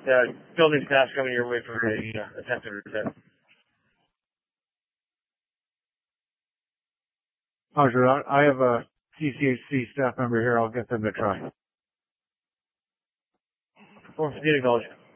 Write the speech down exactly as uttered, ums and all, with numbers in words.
uh, building staff coming your way for a uh, attempted reset. Roger, I have a C C H C staff member here. I'll get them to try. Perform fatigue acknowledgement.